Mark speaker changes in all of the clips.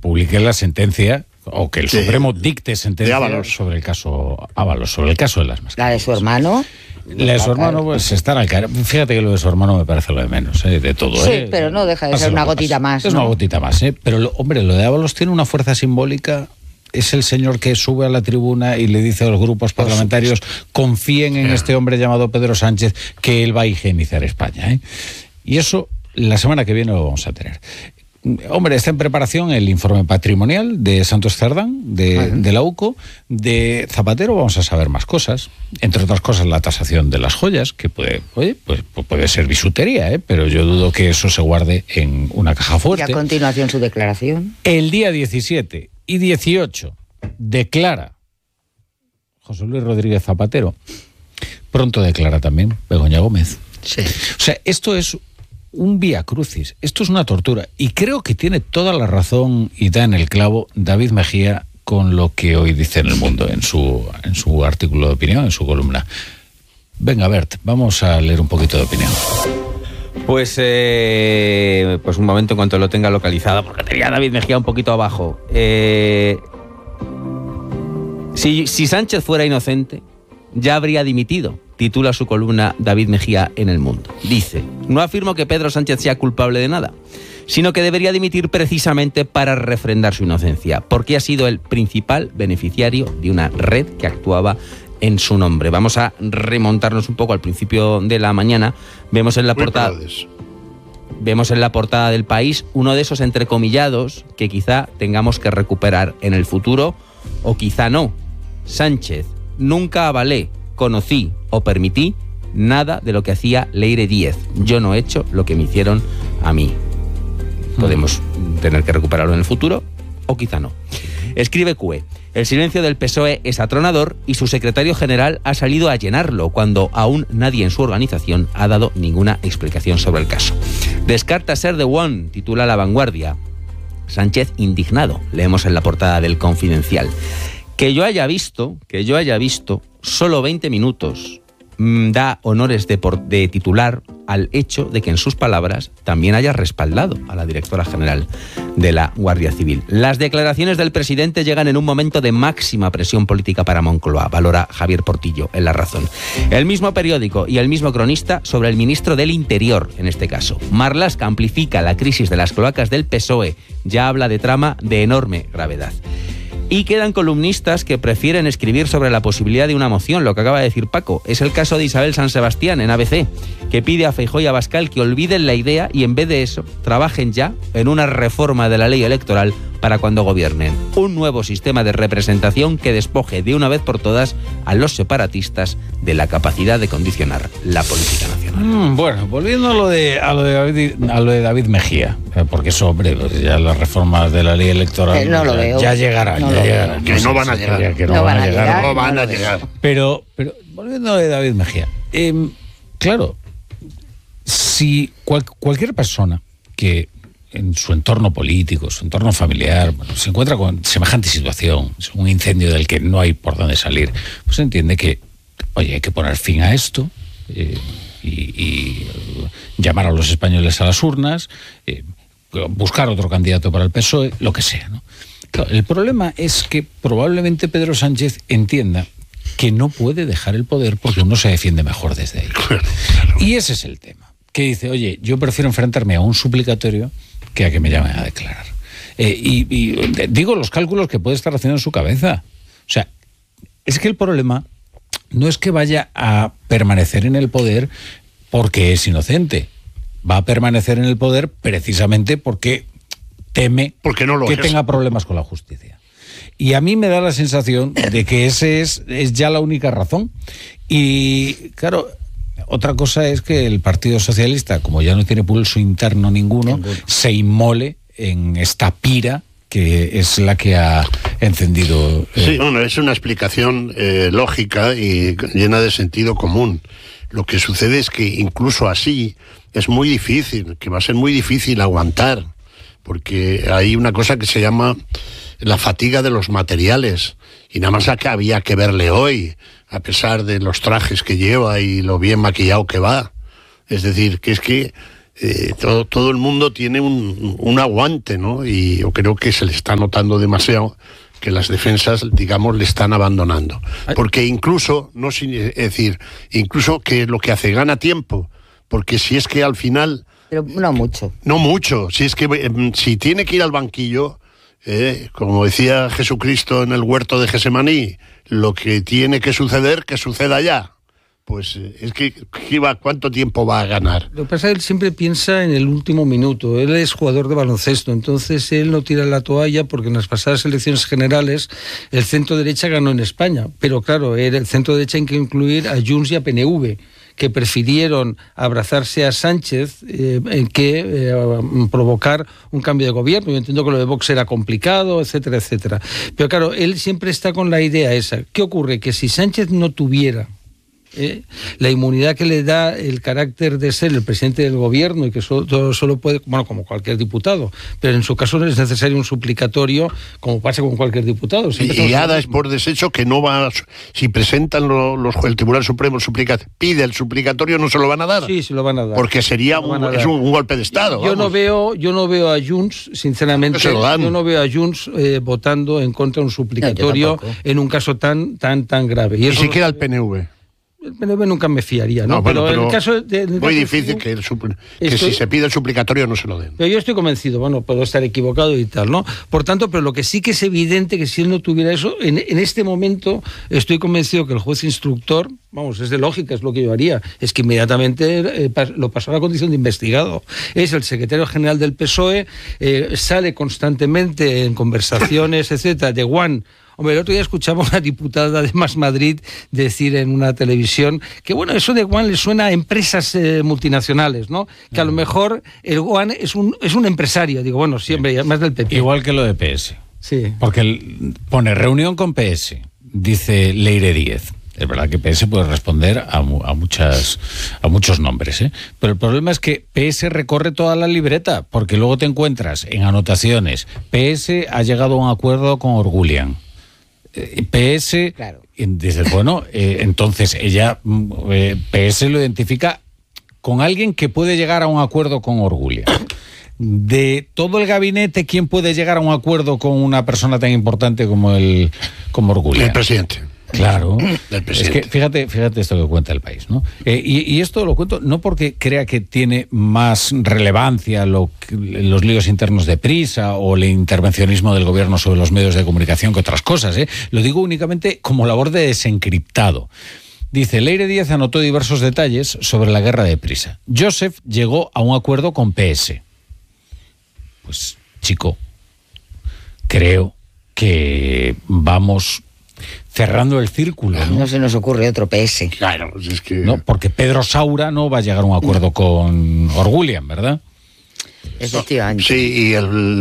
Speaker 1: publique la sentencia, o que el Supremo dicte sentencia sobre el caso Ábalos, sobre el caso de las mascarillas.
Speaker 2: La de su hermano.
Speaker 1: La de su hermano, pues están al caer. Fíjate que lo de su hermano me parece lo de menos, de todo.
Speaker 2: Sí, pero no deja de ser una gotita más.
Speaker 1: Es una gotita más, Pero, hombre, lo de Ábalos tiene una fuerza simbólica. Es el señor que sube a la tribuna y le dice a los grupos parlamentarios: confíen en este hombre llamado Pedro Sánchez, que él va a higienizar España. Y eso la semana que viene lo vamos a tener. Hombre, está en preparación el informe patrimonial de Santos Cerdán, de la UCO. De Zapatero vamos a saber más cosas, entre otras cosas la tasación de las joyas, que puede ser bisutería, pero yo dudo que eso se guarde en una caja fuerte.
Speaker 2: Y a continuación su declaración.
Speaker 1: El día 17 y 18 declara José Luis Rodríguez Zapatero. Pronto declara también Begoña Gómez.
Speaker 2: Sí.
Speaker 1: O sea, esto es un vía crucis, esto es una tortura, y creo que tiene toda la razón y da en el clavo David Mejía con lo que hoy dice en El Mundo, en su artículo de opinión, en su columna. Venga, Bert, vamos a leer un poquito de opinión.
Speaker 3: Pues un momento en cuanto lo tenga localizado, porque tenía David Mejía un poquito abajo. Si Sánchez fuera inocente, ya habría dimitido, titula su columna David Mejía en El Mundo. Dice: no afirmo que Pedro Sánchez sea culpable de nada, sino que debería dimitir precisamente para refrendar su inocencia, porque ha sido el principal beneficiario de una red que actuaba en su nombre. Vamos a remontarnos un poco al principio de la mañana. Vemos en la portada del País uno de esos entrecomillados que quizá tengamos que recuperar en el futuro, o quizá no. Sánchez: nunca avalé, conocí o permití nada de lo que hacía Leire Díez. Yo no he hecho lo que me hicieron a mí. Podemos tener que recuperarlo en el futuro, o quizá no. Escribe CUE: el silencio del PSOE es atronador y su secretario general ha salido a llenarlo cuando aún nadie en su organización ha dado ninguna explicación sobre el caso. Descarta ser The One, titula La Vanguardia. Sánchez indignado, leemos en la portada del Confidencial. Que yo haya visto solo 20 minutos da honores de titular al hecho de que en sus palabras también haya respaldado a la directora general de la Guardia Civil. Las declaraciones del presidente llegan en un momento de máxima presión política para Moncloa, valora Javier Portillo en La Razón. El mismo periódico y el mismo cronista sobre el ministro del Interior, en este caso. Marlaska amplifica la crisis de las cloacas del PSOE, ya habla de trama de enorme gravedad. Y quedan columnistas que prefieren escribir sobre la posibilidad de una moción, lo que acaba de decir Paco. Es el caso de Isabel San Sebastián en ABC, que pide a Feijóo y a Abascal que olviden la idea y en vez de eso trabajen ya en una reforma de la ley electoral para cuando gobiernen. Un nuevo sistema de representación que despoje de una vez por todas a los separatistas de la capacidad de condicionar la política nacional.
Speaker 1: Bueno, volviendo a lo de David Mejía, porque eso, hombre, ya las reformas de la ley electoral
Speaker 2: no lo veo.
Speaker 1: Ya llegarán.
Speaker 4: Que no van a llegar.
Speaker 1: Pero volviendo a lo de David Mejía, claro, si cualquier persona que en su entorno político, su entorno familiar, se encuentra con semejante situación, un incendio del que no hay por dónde salir, pues entiende que, oye, hay que poner fin a esto y llamar a los españoles a las urnas, buscar otro candidato para el PSOE, lo que sea, ¿no? Claro, el problema es que probablemente Pedro Sánchez entienda que no puede dejar el poder porque uno se defiende mejor desde ahí. Y ese es el tema. Que dice, oye, yo prefiero enfrentarme a un suplicatorio que a que me llamen a declarar. Y digo los cálculos que puede estar haciendo en su cabeza. O sea, es que el problema no es que vaya a permanecer en el poder porque es inocente. Va a permanecer en el poder precisamente porque teme que tenga problemas con la justicia. Y a mí me da la sensación de que ese es ya la única razón. Y claro, otra cosa es que el Partido Socialista, como ya no tiene pulso interno ninguno, se inmole en esta pira que es la que ha encendido.
Speaker 4: Sí, bueno, es una explicación lógica y llena de sentido común. Lo que sucede es que incluso así es muy difícil, que va a ser muy difícil aguantar, porque hay una cosa que se llama la fatiga de los materiales, y nada más que había que verle hoy, a pesar de los trajes que lleva y lo bien maquillado que va. Es decir, que es que todo el mundo tiene un aguante, ¿no? Y yo creo que se le está notando demasiado que las defensas, digamos, le están abandonando. Porque incluso, incluso que lo que hace gana tiempo, porque si es que al final...
Speaker 2: Pero no mucho.
Speaker 4: No mucho, si es que si tiene que ir al banquillo, como decía Jesucristo en el huerto de Gesemaní, lo que tiene que suceder, que suceda ya. Pues es que ¿cuánto tiempo va a ganar?
Speaker 5: Lo que pasa es que él siempre piensa en el último minuto. Él es jugador de baloncesto, entonces él no tira la toalla porque en las pasadas elecciones generales el centro derecha ganó en España. Pero claro, el centro derecha hay que incluir a Junts y a PNV, que prefirieron abrazarse a Sánchez que provocar un cambio de gobierno. Yo entiendo que lo de Vox era complicado, etcétera, etcétera. Pero claro, él siempre está con la idea esa. ¿Qué ocurre? Que si Sánchez no tuviera la inmunidad que le da el carácter de ser el presidente del gobierno y que solo puede, bueno, como cualquier diputado, pero en su caso no es necesario un suplicatorio como pasa con cualquier diputado.
Speaker 4: Y Ada es por desecho que no va, si presentan el Tribunal Supremo pide el suplicatorio, no se lo van a dar.
Speaker 5: Sí, se lo van a dar.
Speaker 4: Porque sería un golpe de Estado.
Speaker 5: Yo no veo a Junts, sinceramente, yo no veo a Junts votando en contra de un suplicatorio en un caso tan grave.
Speaker 4: Y eso siquiera el PNV.
Speaker 5: El PNV nunca me fiaría, ¿no?
Speaker 4: Pero
Speaker 5: en el caso
Speaker 4: muy difícil que si se pide el suplicatorio no se lo den.
Speaker 5: Pero yo estoy convencido, bueno, puedo estar equivocado y tal, ¿no? Por tanto, pero lo que sí que es evidente que si él no tuviera eso, en este momento estoy convencido que el juez instructor, vamos, es de lógica, es lo que yo haría, es que inmediatamente lo pasó a la condición de investigado. Es el secretario general del PSOE, sale constantemente en conversaciones, etcétera, de One. Hombre, el otro día escuchaba a una diputada de Más Madrid decir en una televisión que, bueno, eso de One le suena a empresas multinacionales, ¿no? Que a lo mejor el One es un empresario. Digo, bueno, siempre, más del PP.
Speaker 1: Igual que lo de PS.
Speaker 5: Sí.
Speaker 1: Porque él pone reunión con PS, dice Leire Díez. Es verdad que PS puede responder a muchos nombres, ¿eh? Pero el problema es que PS recorre toda la libreta, porque luego te encuentras en anotaciones. PS ha llegado a un acuerdo con Orgulian. PS,
Speaker 2: claro.
Speaker 1: Entonces ella, PS lo identifica con alguien que puede llegar a un acuerdo con Orgulian. De todo el gabinete, ¿quién puede llegar a un acuerdo con una persona tan importante como Orgulian?
Speaker 4: El presidente.
Speaker 1: Claro, es que fíjate esto que cuenta El País, ¿no? Y esto lo cuento no porque crea que tiene más relevancia los líos internos de Prisa o el intervencionismo del gobierno sobre los medios de comunicación que otras cosas, ¿eh? Lo digo únicamente como labor de desencriptado. Dice, Leire Díez anotó diversos detalles sobre la guerra de Prisa. Joseph llegó a un acuerdo con PS. Pues, chico, creo que vamos cerrando el círculo, ¿no?
Speaker 2: No se nos ocurre otro PS.
Speaker 4: Claro, pues es que...
Speaker 1: No, porque Pedro Saura no va a llegar a un acuerdo con Orgulian, ¿verdad?
Speaker 2: Efectivamente.
Speaker 4: Sí, y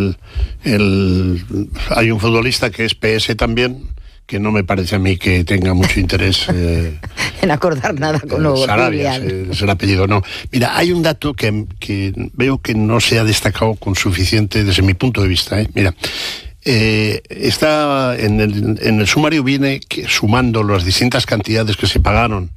Speaker 4: hay un futbolista que es PS también, que no me parece a mí que tenga mucho interés
Speaker 2: en acordar nada con
Speaker 4: Sarabia, es el apellido, no. Mira, hay un dato que veo que no se ha destacado con suficiente desde mi punto de vista, ¿eh? Mira, está en el sumario viene que, sumando las distintas cantidades que se pagaron,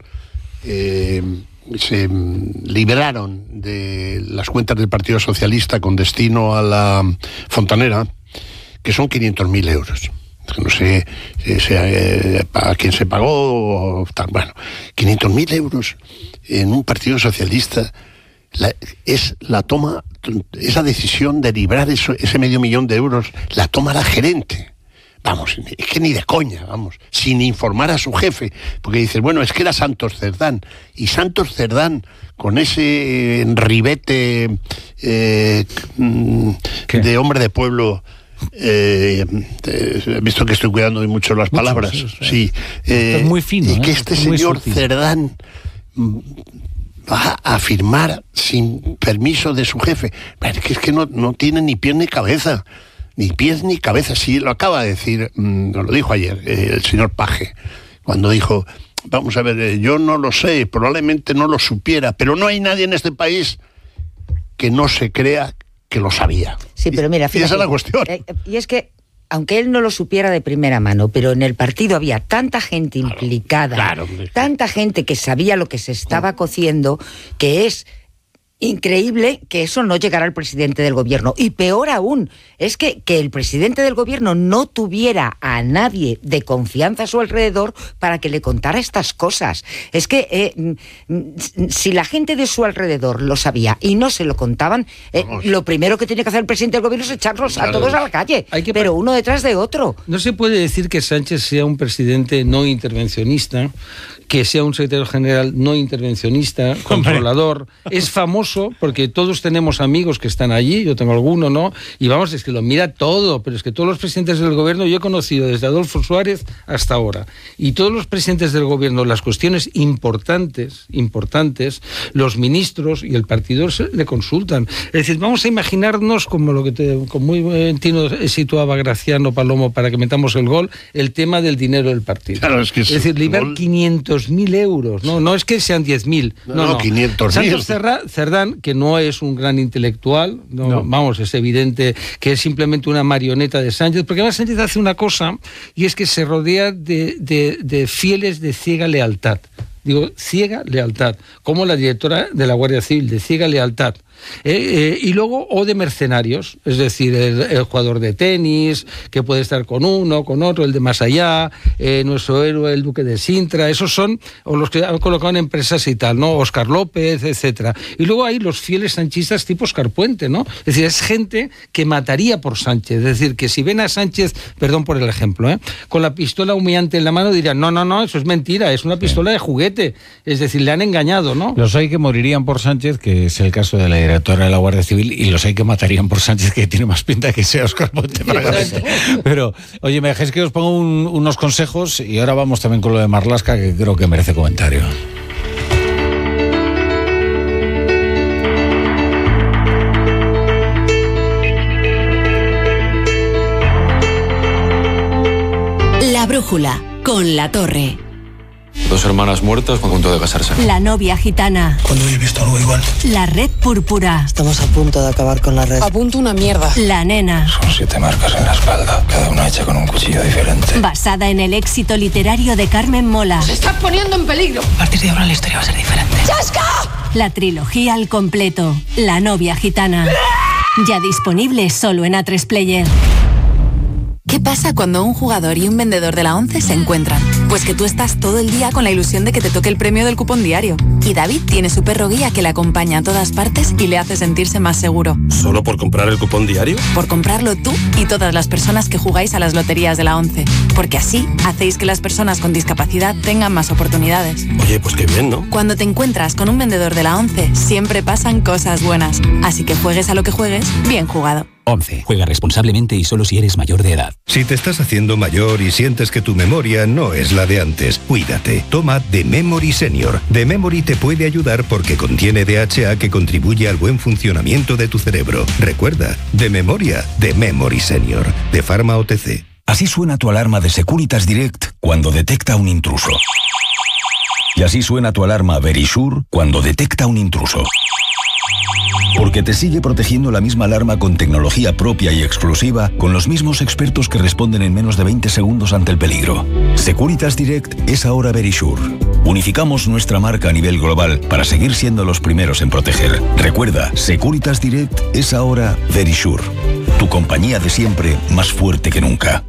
Speaker 4: se liberaron de las cuentas del Partido Socialista con destino a la Fontanera, que son 500.000 euros. No sé a quién se pagó, tal. Bueno, 500.000 euros en un Partido Socialista esa decisión de librar ese 500.000 de euros la toma la gerente. Vamos, es que ni de coña, vamos, sin informar a su jefe, porque dices, bueno, es que era Santos Cerdán, y Santos Cerdán, con ese ribete de hombre de pueblo, he visto que estoy cuidando hoy mucho las palabras, sí,
Speaker 1: es muy fino,
Speaker 4: y que este señor Cerdán va a firmar sin permiso de su jefe. Es que no tiene ni pies ni cabeza. Ni pies ni cabeza. Sí, lo acaba de decir, nos lo dijo ayer el señor Paje, cuando dijo, vamos a ver, yo no lo sé, probablemente no lo supiera, pero no hay nadie en este país que no se crea que lo sabía.
Speaker 2: Sí, pero mira, fíjate,
Speaker 4: y esa es la cuestión.
Speaker 2: Y es que, aunque él no lo supiera de primera mano, pero en el partido había tanta gente implicada, tanta gente que sabía lo que se estaba cociendo, que es increíble que eso no llegara al presidente del gobierno. Y peor aún, es que el presidente del gobierno no tuviera a nadie de confianza a su alrededor para que le contara estas cosas. Es que si la gente de su alrededor lo sabía y no se lo contaban, lo primero que tiene que hacer el presidente del gobierno es echarlos a todos a la calle, pero uno detrás de otro.
Speaker 5: No se puede decir que Sánchez sea un presidente no intervencionista, que sea un secretario general no intervencionista, controlador. Es famoso porque todos tenemos amigos que están allí, yo tengo alguno, ¿no? Y vamos, es que lo mira todo, pero es que todos los presidentes del gobierno, yo he conocido desde Adolfo Suárez hasta ahora, y todos los presidentes del gobierno, las cuestiones importantes, los ministros y el partido le consultan. Es decir, vamos a imaginarnos como lo que con muy buen tino situaba Graciano Palomo para que metamos el gol, el tema del dinero del partido.
Speaker 4: Claro, es
Speaker 5: decir, liberar 500.000 euros, no es que sean 10.000, no.
Speaker 4: 500.000.
Speaker 5: Santos Cerdán, que no es un gran intelectual, vamos, es evidente que es simplemente una marioneta de Sánchez, porque además Sánchez hace una cosa, y es que se rodea de fieles de ciega lealtad. Digo, ciega lealtad, como la directora de la Guardia Civil, de ciega lealtad. Y luego, o de mercenarios, es decir, el jugador de tenis, que puede estar con uno, con otro, el de más allá, nuestro héroe, el duque de Sintra, esos son, o los que han colocado en empresas y tal, ¿no? Óscar López, etcétera. Y luego hay los fieles sanchistas tipo Óscar Puente, ¿no? Es decir, es gente que mataría por Sánchez, es decir, que si ven a Sánchez, perdón por el ejemplo, con la pistola humeante en la mano dirían, no, eso es mentira, es una pistola de juguete, es decir, le han engañado, ¿no?
Speaker 1: Los hay que morirían por Sánchez, que es el caso de la directora de la Guardia Civil, y los hay que matarían por Sánchez, que tiene más pinta que sea Óscar Puente. Pero, oye, me dejáis que os ponga unos consejos, y ahora vamos también con lo de Marlaska, que creo que merece comentario.
Speaker 6: La brújula, con La Torre.
Speaker 7: 2 hermanas muertas a punto de casarse.
Speaker 6: La novia gitana.
Speaker 8: ¿Cuándo habéis visto algo igual?
Speaker 6: La red púrpura.
Speaker 9: Estamos a punto de acabar con la red.
Speaker 10: A punto una mierda.
Speaker 6: La nena.
Speaker 8: Son 7 marcas en la espalda, cada una hecha con un cuchillo diferente.
Speaker 6: Basada en el éxito literario de Carmen Mola.
Speaker 10: ¡Se está poniendo en peligro!
Speaker 9: A partir de ahora la historia va a ser diferente.
Speaker 10: ¡Chasca!
Speaker 6: La trilogía al completo. La novia gitana. Ya disponible solo en A3 Player.
Speaker 11: ¿Qué pasa cuando un jugador y un vendedor de la 11 se encuentran? Pues que tú estás todo el día con la ilusión de que te toque el premio del cupón diario. Y David tiene su perro guía que le acompaña a todas partes y le hace sentirse más seguro.
Speaker 12: ¿Solo por comprar el cupón diario?
Speaker 11: Por comprarlo tú y todas las personas que jugáis a las loterías de la 11. Porque así hacéis que las personas con discapacidad tengan más oportunidades.
Speaker 12: Oye, pues qué bien, ¿no?
Speaker 11: Cuando te encuentras con un vendedor de la 11, siempre pasan cosas buenas. Así que juegues a lo que juegues, bien jugado.
Speaker 13: 11. Juega responsablemente y solo si eres mayor de edad.
Speaker 14: Si te estás haciendo mayor y sientes que tu memoria no es la de antes, cuídate. Toma The Memory Senior. The Memory te puede ayudar porque contiene DHA que contribuye al buen funcionamiento de tu cerebro. Recuerda, de memoria, The Memory Senior. De Pharma OTC.
Speaker 13: Así suena tu alarma de Securitas Direct cuando detecta un intruso. Y así suena tu alarma Verisure cuando detecta un intruso. Porque te sigue protegiendo la misma alarma con tecnología propia y exclusiva, con los mismos expertos que responden en menos de 20 segundos ante el peligro. Securitas Direct es ahora Verisure. Unificamos nuestra marca a nivel global para seguir siendo los primeros en proteger. Recuerda, Securitas Direct es ahora Verisure. Tu compañía de siempre, más fuerte que nunca.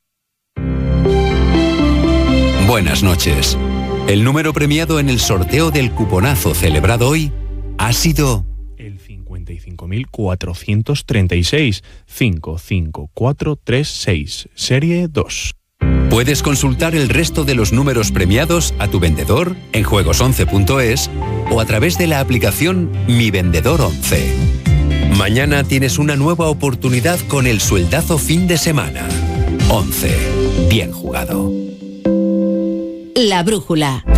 Speaker 15: Buenas noches. El número premiado en el sorteo del cuponazo celebrado hoy ha sido...
Speaker 16: 55.436, 55436, serie 2.
Speaker 15: Puedes consultar el resto de los números premiados a tu vendedor en juegos11.es o a través de la aplicación Mi Vendedor 11. Mañana tienes una nueva oportunidad con el sueldazo fin de semana. 11. Bien jugado.
Speaker 6: La brújula.